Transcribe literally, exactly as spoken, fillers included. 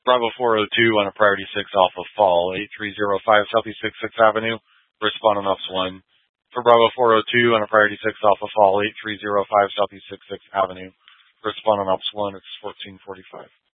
Bravo four oh two on a priority six Alpha Fall, eight three zero five Southeast sixty-sixth Avenue, respond on ops one. For Bravo four oh two on a priority six Alpha Fall, eight three zero five Southeast sixty-sixth Avenue, respond on ops one, it's fourteen forty-five.